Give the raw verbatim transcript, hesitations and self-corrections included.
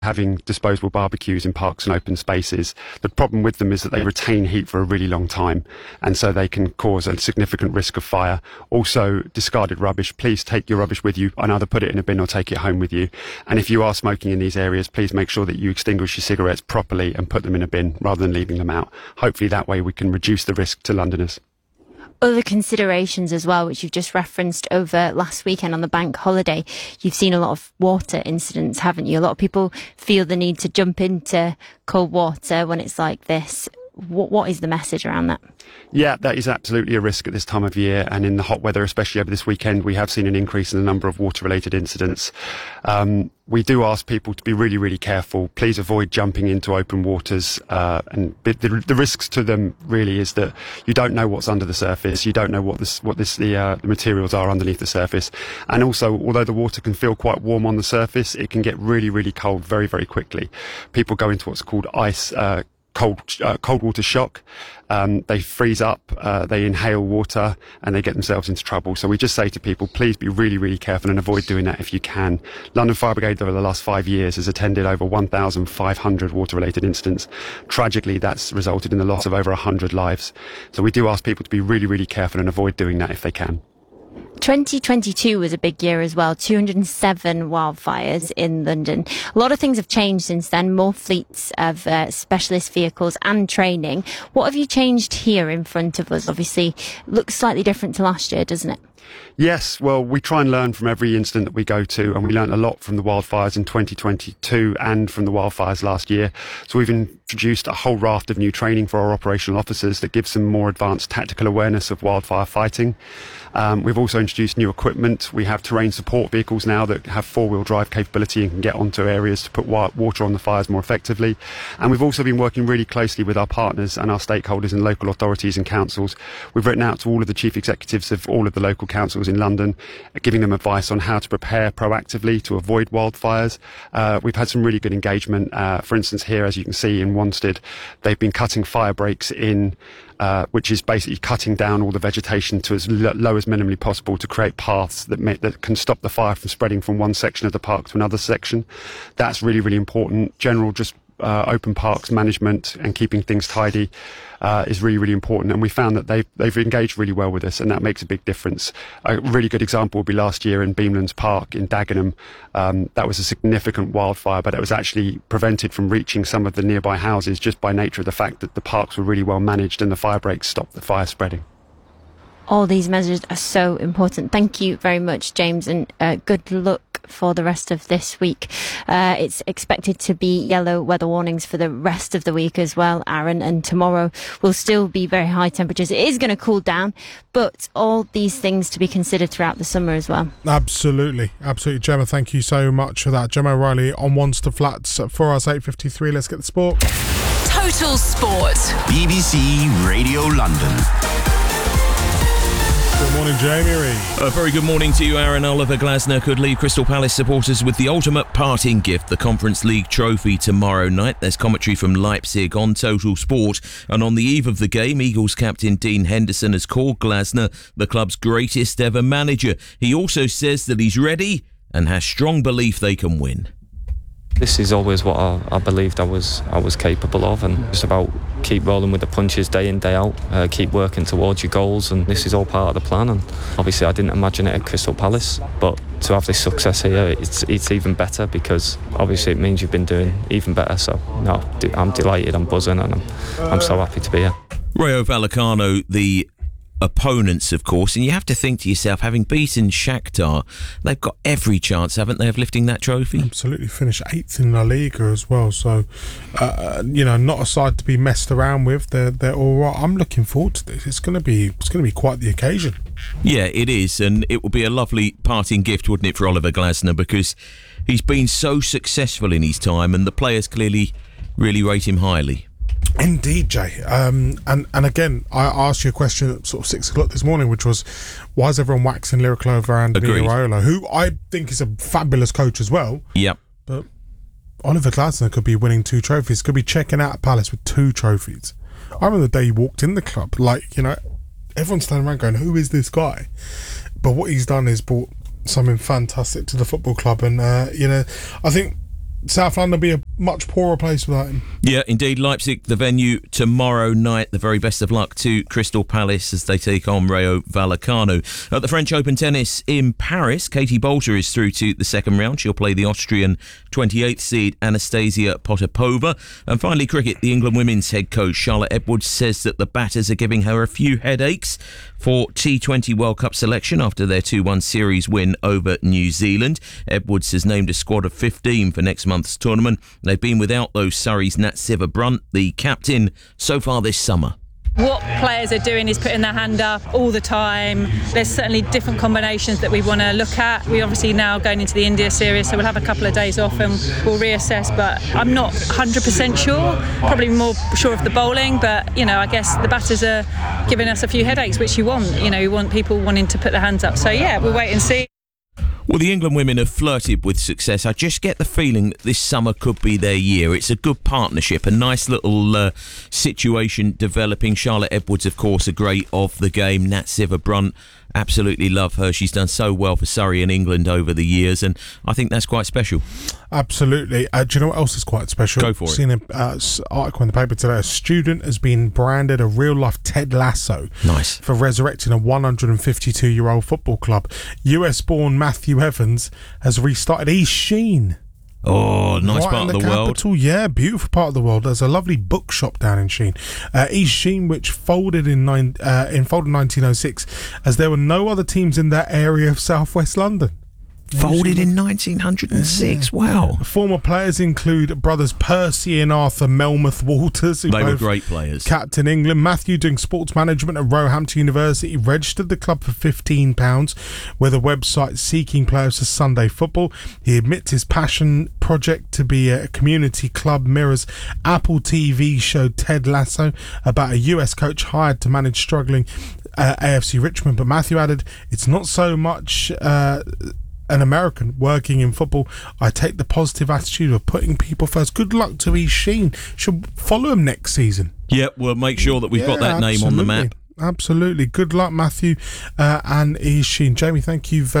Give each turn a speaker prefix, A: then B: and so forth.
A: having disposable barbecues in parks and open spaces. The problem with them is that they retain heat for a really long time, and so they can cause a significant risk of fire. Also, discarded rubbish, please take your rubbish with you and either put it in a bin or take it home with you. And if you are smoking in these areas, please make sure that you extinguish your cigarettes properly and put them in a bin rather than leaving them out. Hopefully that way we can reduce the risk to Londoners.
B: Other considerations as well, which you've just referenced over last weekend on the bank holiday. You've seen a lot of water incidents, haven't you? A lot of people feel the need to jump into cold water when it's like this. What, what is the message around that?
A: Yeah, that is absolutely a risk at this time of year, and in the hot weather, especially over this weekend, we have seen an increase in the number of water-related incidents. Um, we do ask people to be really, really careful. Please avoid jumping into open waters, uh, and the, the risks to them really is that you don't know what's under the surface, you don't know what this, what this, the, uh, the materials are underneath the surface, and also, although the water can feel quite warm on the surface, it can get really, really cold very, very quickly. People go into what's called ice. Uh, cold uh, cold water shock. Um, they freeze up, uh, they inhale water, and they get themselves into trouble. So we just say to people, please be really, really careful and avoid doing that if you can. London Fire Brigade over the last five years has attended over one thousand five hundred water-related incidents. Tragically, that's resulted in the loss of over one hundred lives. So we do ask people to be really, really careful and avoid doing that if they can.
B: twenty twenty-two was a big year as well. two hundred seven wildfires in London. A lot of things have changed since then. More fleets of uh, specialist vehicles and training. What have you changed here in front of us? Obviously, looks slightly different to last year, doesn't it?
A: Yes, well, we try and learn from every incident that we go to, and we learned a lot from the wildfires in twenty twenty-two and from the wildfires last year. So we've introduced a whole raft of new training for our operational officers that gives them more advanced tactical awareness of wildfire fighting. Um, we've also introduced new equipment. We have terrain support vehicles now that have four-wheel drive capability and can get onto areas to put wa- water on the fires more effectively. And we've also been working really closely with our partners and our stakeholders in local authorities and councils. We've written out to all of the chief executives of all of the local councils in London, giving them advice on how to prepare proactively to avoid wildfires. Uh, we've had some really good engagement. Uh, for instance, here, as you can see in Wanstead, they've been cutting fire breaks in, uh, which is basically cutting down all the vegetation to as l- low as minimally possible to create paths that, may, that can stop the fire from spreading from one section of the park to another section. That's really, really important. General just Uh, open parks management and keeping things tidy uh, is really, really important. And we found that they've, they've engaged really well with us, and that makes a big difference. A really good example would be last year in Beamlands Park in Dagenham. Um, that was a significant wildfire, but it was actually prevented from reaching some of the nearby houses just by nature of the fact that the parks were really well managed and the fire breaks stopped the fire spreading.
B: All these measures are so important. Thank you very much, James, and uh, good luck for the rest of this week. Uh, it's expected to be yellow weather warnings for the rest of the week as well, Aaron, and tomorrow will still be very high temperatures. It is going to cool down, but all these things to be considered throughout the summer as well.
C: Absolutely, absolutely. Gemma, thank you so much for that. Gemma O'Reilly on Wanstead Flats at four hours eight fifty-three. Let's get the sport.
D: Total Sport.
E: B B C Radio London.
C: Good morning, Jamie Reid.
F: A very good morning to you, Aaron. Oliver Glasner could leave Crystal Palace supporters with the ultimate parting gift, the Conference League trophy, tomorrow night. There's commentary from Leipzig on Total Sport. And on the eve of the game, Eagles captain Dean Henderson has called Glasner the club's greatest ever manager. He also says that he's ready and has strong belief they can win.
G: This is always what I, I believed I was I was capable of, and it's about keep rolling with the punches day in, day out, uh, keep working towards your goals, and this is all part of the plan. And obviously I didn't imagine it at Crystal Palace, but to have this success here, it's it's even better, because obviously it means you've been doing even better. So no, I'm delighted, I'm buzzing, and I'm, I'm so happy to be here.
F: Rayo Vallecano, the opponents, of course, and you have to think to yourself, having beaten Shakhtar, they've got every chance, haven't they, of lifting that trophy?
C: Absolutely. Finished eighth in La Liga as well, so uh, you know, not a side to be messed around with. They're they're all right. I'm looking forward to this. It's going to be it's going to be quite the occasion.
F: Yeah, it is, and it will be a lovely parting gift, wouldn't it, for Oliver Glasner, because he's been so successful in his time, and the players clearly really rate him highly.
C: Indeed, Jay. Um, and, and again, I asked you a question at sort of six o'clock this morning, which was, why is everyone waxing lyrical over Andy Raiola, who I think is a fabulous coach as well.
F: Yep.
C: But Oliver Glasner could be winning two trophies, could be checking out at Palace with two trophies. I remember the day he walked in the club, like, you know, everyone's standing around going, who is this guy? But what he's done is brought something fantastic to the football club. And, uh, you know, I think South London will be a much poorer place without him.
F: Yeah, indeed. Leipzig, the venue tomorrow night. The very best of luck to Crystal Palace as they take on Rayo Vallecano. At the French Open Tennis in Paris, Katie Bolter is through to the second round. She'll play the Austrian twenty-eighth seed Anastasia Potapova. And finally, cricket. The England women's head coach Charlotte Edwards says that the batters are giving her a few headaches for T twenty World Cup selection after their two one series win over New Zealand. Edwards has named a squad of fifteen for next month's tournament. They've been without those Surrey's Nat Siver Brunt, the captain, so far this summer.
H: What players are doing is putting their hand up all the time. There's certainly different combinations that we want to look at. We're obviously now going into the India series, so we'll have a couple of days off and we'll reassess, but I'm not one hundred percent sure. Probably more sure of the bowling, but, you know, I guess the batters are giving us a few headaches, which you want. You know, you want people wanting to put their hands up. So, yeah, we'll wait and see.
F: Well, the England women have flirted with success. I just get the feeling that this summer could be their year. It's a good partnership, a nice little uh, situation developing. Charlotte Edwards, of course, a great of the game. Nat Siver Brunt, absolutely love her. She's done so well for Surrey and England over the years, and I think that's quite special.
C: Absolutely. Uh, do you know what else is quite special?
F: Go for it.
C: I've seen an uh, article in the paper today. A student has been branded a real-life Ted Lasso.
F: Nice.
C: For resurrecting a one hundred fifty-two-year-old football club. U S-born Matthew Evans has restarted East Sheen.
F: Oh, nice
C: right
F: part
C: in
F: of the,
C: the
F: world.
C: Capital. Yeah, beautiful part of the world. There's a lovely bookshop down in Sheen. Uh, East Sheen, which folded in nine, uh, in folded nineteen oh six, as there were no other teams in that area of southwest London.
F: Folded in nineteen oh six. Wow.
C: Former players include brothers Percy and Arthur Melmoth Walters. Who
F: They were
C: both
F: great players.
C: Captain England. Matthew, doing sports management at Roehampton University, registered the club for fifteen pounds with a website seeking players for Sunday football. He admits his passion project to be a community club mirrors Apple T V show Ted Lasso about a U S coach hired to manage struggling uh, A F C Richmond. But Matthew added, it's not so much... Uh, an American working in football. I take the positive attitude of putting people first. Good luck to East Sheen. Should follow him next season.
F: Yeah, we'll make sure that we've
C: yeah,
F: got that
C: absolutely.
F: name on the map.
C: Absolutely. Good luck, Matthew uh, and East Sheen. Jamie, thank you very